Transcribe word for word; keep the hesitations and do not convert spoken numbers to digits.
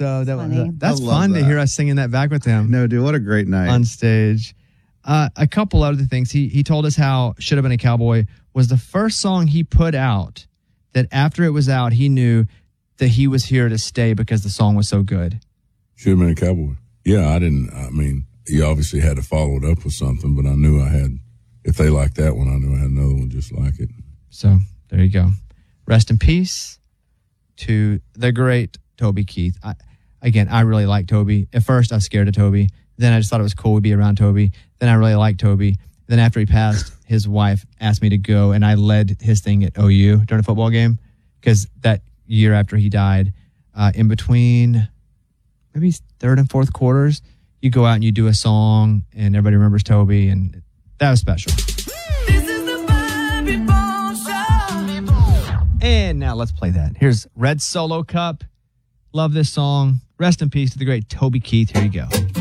So that Funny. was, that's I love fun to that. hear us singing that back with him No, dude, what a great night. on stage. Uh, a couple other things. He he told us how Should Have Been a Cowboy was the first song he put out that after it was out, he knew that he was here to stay because the song was so good. Should have been a cowboy. Yeah, I didn't, I mean, you obviously had to follow it up with something, but I knew I had, if they liked that one, I knew I had another one just like it. So there you go. Rest in peace to the great Toby Keith. I, again, I really like Toby. At first, I was scared of Toby. Then I just thought it was cool to be around Toby. Then I really liked Toby. Then after he passed, his wife asked me to go, and I led his thing at O U during a football game because that year after he died, uh, in between maybe third and fourth quarters, you go out and you do a song, and everybody remembers Toby, and that was special. This is the Bobby Bones Show. And now let's play that. Here's Red Solo Cup. Love this song. Rest in peace to the great Toby Keith. Here you go.